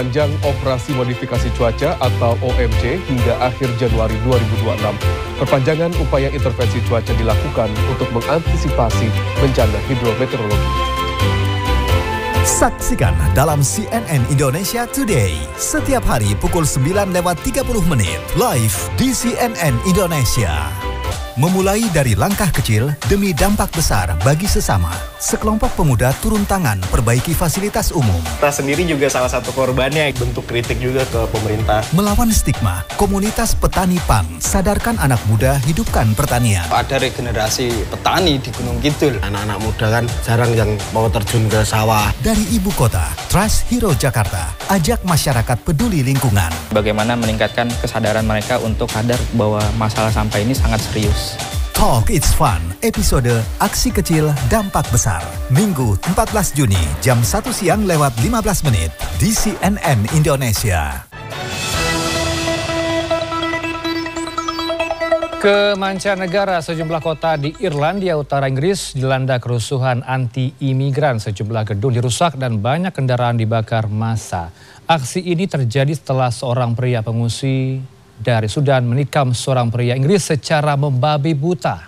Panjang operasi modifikasi cuaca atau OMC hingga akhir Januari 2026. Perpanjangan upaya intervensi cuaca dilakukan untuk mengantisipasi bencana hidrometeorologi. Saksikan dalam CNN Indonesia Today setiap hari pukul 9:30 live di CNN Indonesia. Memulai dari langkah kecil demi dampak besar bagi sesama, sekelompok pemuda turun tangan perbaiki fasilitas umum. Kita sendiri juga salah satu korbannya, bentuk kritik juga ke pemerintah. Melawan stigma, komunitas petani PAN sadarkan anak muda hidupkan pertanian. Ada regenerasi petani di Gunung Kidul. Anak-anak muda kan jarang yang mau terjun ke sawah. Dari ibu kota, Trust Hero Jakarta ajak masyarakat peduli lingkungan. Bagaimana meningkatkan kesadaran mereka untuk sadar bahwa masalah sampah ini sangat serius. Talk It's Fun, episode Aksi Kecil Dampak Besar. Minggu 14 Juni jam 1 siang lewat 15 menit di CNN Indonesia. Ke mancanegara, sejumlah kota di Irlandia Utara Inggris dilanda kerusuhan anti-imigran. Sejumlah gedung dirusak dan banyak kendaraan dibakar massa. Aksi ini terjadi setelah seorang pria pengungsi dari Sudan menikam seorang pria Inggris secara membabi buta.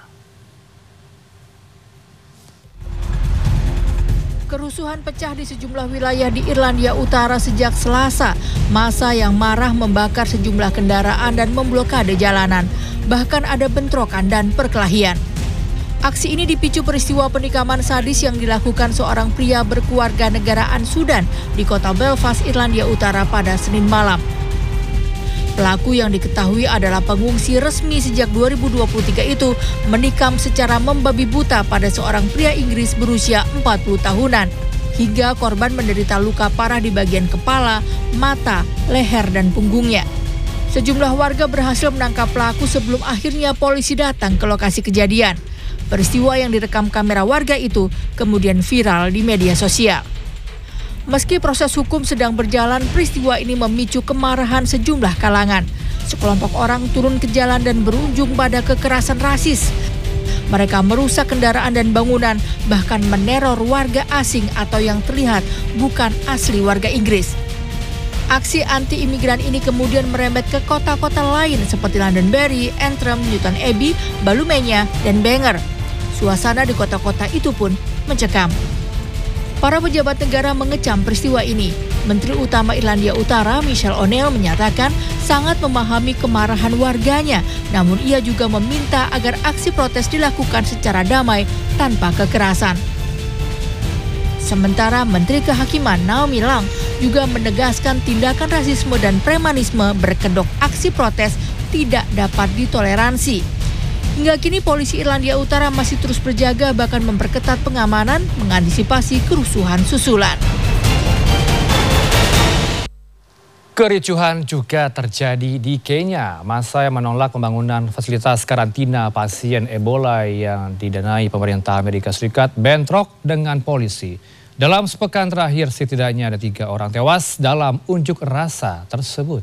Kerusuhan pecah di sejumlah wilayah di Irlandia Utara sejak Selasa. Massa yang marah membakar sejumlah kendaraan dan memblokade jalanan. Bahkan ada bentrokan dan perkelahian. Aksi ini dipicu peristiwa penikaman sadis yang dilakukan seorang pria berkeluarga negaraan Sudan di kota Belfast, Irlandia Utara pada Senin malam. Pelaku yang diketahui adalah pengungsi resmi sejak 2023 itu menikam secara membabi buta pada seorang pria Inggris berusia 40 tahunan. Hingga korban menderita luka parah di bagian kepala, mata, leher, dan punggungnya. Sejumlah warga berhasil menangkap pelaku sebelum akhirnya polisi datang ke lokasi kejadian. Peristiwa yang direkam kamera warga itu kemudian viral di media sosial. Meski proses hukum sedang berjalan, peristiwa ini memicu kemarahan sejumlah kalangan. Sekelompok orang turun ke jalan dan berujung pada kekerasan rasis. Mereka merusak kendaraan dan bangunan, bahkan meneror warga asing atau yang terlihat bukan asli warga Inggris. Aksi anti-imigran ini kemudian merembet ke kota-kota lain seperti Londonderry, Antrim, Newton Abbey, Ballymena, dan Bangor. Suasana di kota-kota itu pun mencekam. Para pejabat negara mengecam peristiwa ini. Menteri Utama Irlandia Utara, Michelle O'Neill, menyatakan sangat memahami kemarahan warganya, namun ia juga meminta agar aksi protes dilakukan secara damai tanpa kekerasan. Sementara Menteri Kehakiman Naomi Lang juga menegaskan tindakan rasisme dan premanisme berkedok aksi protes tidak dapat ditoleransi. Hingga kini polisi Irlandia Utara masih terus berjaga bahkan memperketat pengamanan mengantisipasi kerusuhan susulan. Kericuhan juga terjadi di Kenya. Massa yang menolak pembangunan fasilitas karantina pasien Ebola yang didanai pemerintah Amerika Serikat bentrok dengan polisi. Dalam sepekan terakhir setidaknya ada 3 orang tewas dalam unjuk rasa tersebut.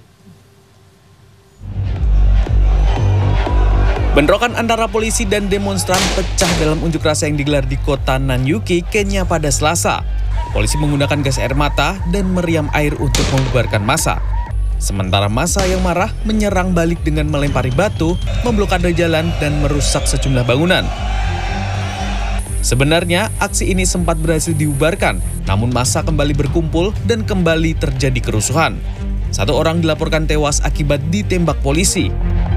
Bentrokan antara polisi dan demonstran pecah dalam unjuk rasa yang digelar di kota Nanyuki, Kenya pada Selasa. Polisi menggunakan gas air mata dan meriam air untuk membubarkan massa. Sementara massa yang marah menyerang balik dengan melempari batu, memblokade jalan dan merusak sejumlah bangunan. Sebenarnya aksi ini sempat berhasil dibubarkan, namun massa kembali berkumpul dan kembali terjadi kerusuhan. 1 orang dilaporkan tewas akibat ditembak polisi.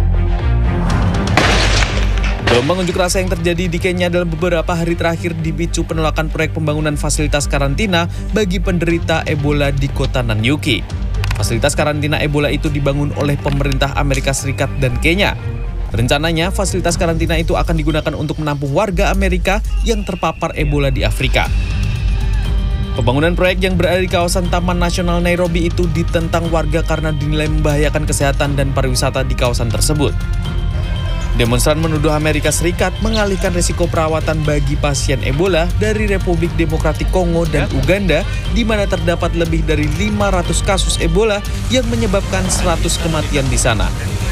Gelombang unjuk rasa yang terjadi di Kenya dalam beberapa hari terakhir dipicu penolakan proyek pembangunan fasilitas karantina bagi penderita Ebola di kota Nanyuki. Fasilitas karantina Ebola itu dibangun oleh pemerintah Amerika Serikat dan Kenya. Rencananya, fasilitas karantina itu akan digunakan untuk menampung warga Amerika yang terpapar Ebola di Afrika. Pembangunan proyek yang berada di kawasan Taman Nasional Nairobi itu ditentang warga karena dinilai membahayakan kesehatan dan pariwisata di kawasan tersebut. Demonstran menuduh Amerika Serikat mengalihkan risiko perawatan bagi pasien Ebola dari Republik Demokratik Kongo dan Uganda, di mana terdapat lebih dari 500 kasus Ebola yang menyebabkan 100 kematian di sana.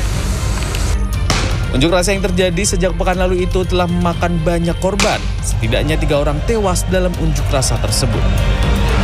Unjuk rasa yang terjadi sejak pekan lalu itu telah memakan banyak korban. Setidaknya 3 orang tewas dalam unjuk rasa tersebut.